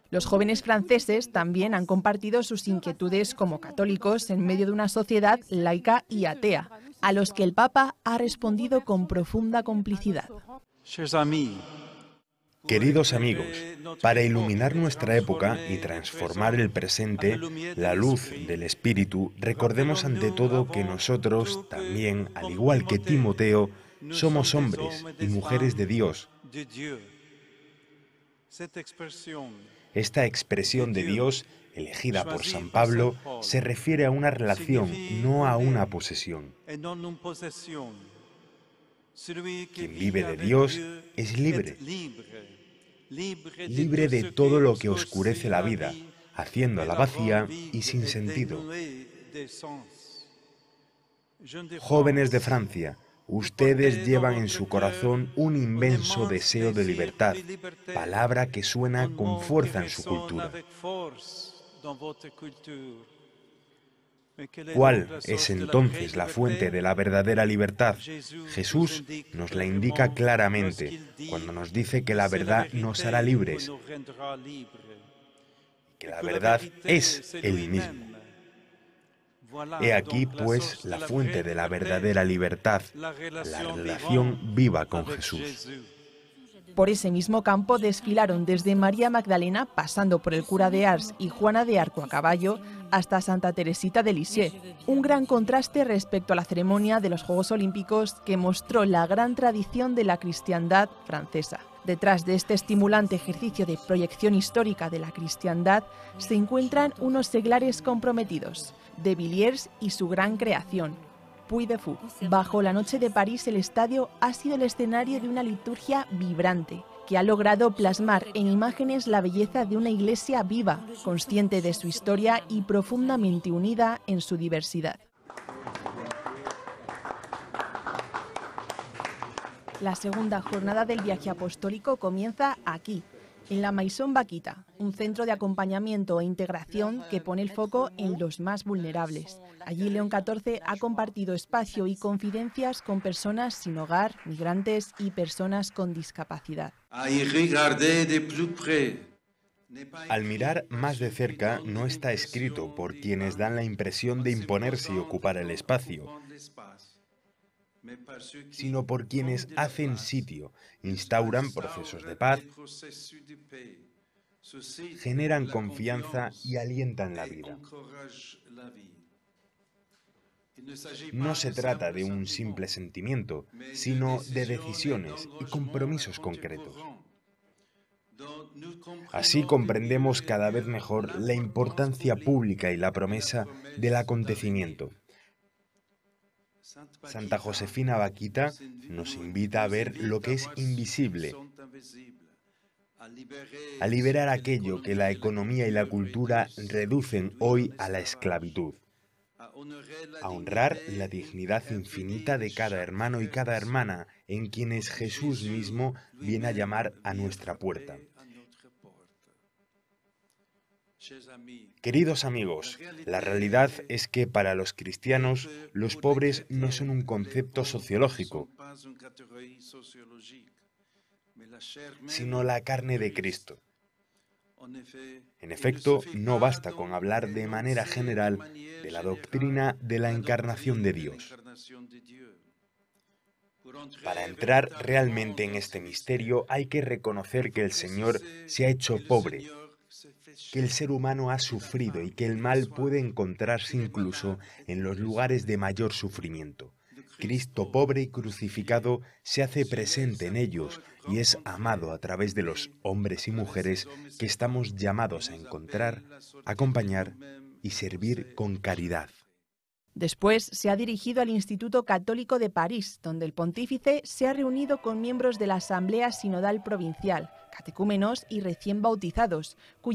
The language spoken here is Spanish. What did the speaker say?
Los jóvenes franceses también han compartido sus inquietudes como católicos en medio de una sociedad laica y atea, a los que el Papa ha respondido con profunda complicidad. Queridos amigos, para iluminar nuestra época y transformar el presente, la luz del Espíritu, recordemos ante todo que nosotros también, al igual que Timoteo, somos hombres y mujeres de Dios. Esta expresión de Dios, elegida por San Pablo, se refiere a una relación, no a una posesión. Quien vive de Dios es libre, libre de todo lo que oscurece la vida, haciéndola vacía y sin sentido. Jóvenes de Francia, ustedes llevan en su corazón un inmenso deseo de libertad, palabra que suena con fuerza en su cultura. ¿Cuál es entonces la fuente de la verdadera libertad? Jesús nos la indica claramente cuando nos dice que la verdad nos hará libres, que la verdad es Él mismo. He aquí, pues, la fuente de la verdadera libertad, la relación viva con Jesús. Por ese mismo campo desfilaron desde María Magdalena, pasando por el cura de Ars y Juana de Arco a caballo, hasta Santa Teresita de Lisieux. Un gran contraste respecto a la ceremonia de los Juegos Olímpicos que mostró la gran tradición de la cristiandad francesa. Detrás de este estimulante ejercicio de proyección histórica de la cristiandad se encuentran unos seglares comprometidos, de Villiers y su gran creación, Puy de Fou. Bajo la noche de París, el estadio ha sido el escenario de una liturgia vibrante, que ha logrado plasmar en imágenes la belleza de una iglesia viva, consciente de su historia y profundamente unida en su diversidad. La segunda jornada del viaje apostólico comienza aquí, en la Maison Vaquita, un centro de acompañamiento e integración que pone el foco en los más vulnerables. Allí León XIV ha compartido espacio y confidencias con personas sin hogar, migrantes y personas con discapacidad. Al mirar más de cerca no está escrito por quienes dan la impresión de imponerse y ocupar el espacio, sino por quienes hacen sitio, instauran procesos de paz, generan confianza y alientan la vida. No se trata de un simple sentimiento, sino de decisiones y compromisos concretos. Así comprendemos cada vez mejor la importancia pública y la promesa del acontecimiento. Santa Josefina Vaquita nos invita a ver lo que es invisible, a liberar aquello que la economía y la cultura reducen hoy a la esclavitud, a honrar la dignidad infinita de cada hermano y cada hermana en quienes Jesús mismo viene a llamar a nuestra puerta. Queridos amigos, la realidad es que para los cristianos los pobres no son un concepto sociológico, sino la carne de Cristo. En efecto, no basta con hablar de manera general de la doctrina de la encarnación de Dios. Para entrar realmente en este misterio hay que reconocer que el Señor se ha hecho pobre, que el ser humano ha sufrido y que el mal puede encontrarse incluso en los lugares de mayor sufrimiento. Cristo pobre y crucificado se hace presente en ellos y es amado a través de los hombres y mujeres que estamos llamados a encontrar, acompañar y servir con caridad. Después se ha dirigido al Instituto Católico de París, donde el pontífice se ha reunido con miembros de la Asamblea Sinodal Provincial, catecúmenos y recién bautizados,